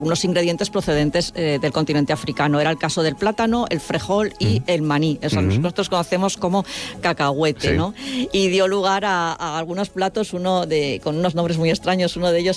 unos ingredientes procedentes del continente africano. Era el caso del plátano, el frejol y el maní. Eso nosotros conocemos como cacahuete, ¿no? Y dio lugar a algunos platos, con unos nombres muy extraños. Uno de ellos